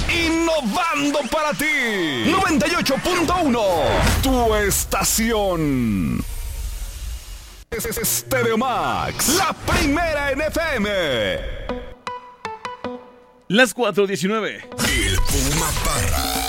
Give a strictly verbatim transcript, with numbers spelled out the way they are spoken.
innovando para ti. noventa y ocho punto uno, tu estación. Stereo Max, la primera en F M. Las cuatro diecinueve. El Puma Parra.